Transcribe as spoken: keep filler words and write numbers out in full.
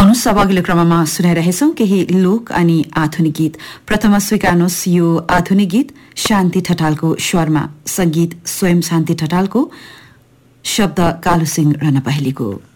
आउनुहोस् अब अघिल्लो क्रममा सुनाइरहेछौं केही लोक अनि आधुनिक गीत। प्रथम स्वीकार्नुहोस् यो आधुनिक गीत शान्ति ठटालको स्वरमा, संगीत स्वयं शान्ति ठटालको, शब्द कालु सिंह रनपहेलीको।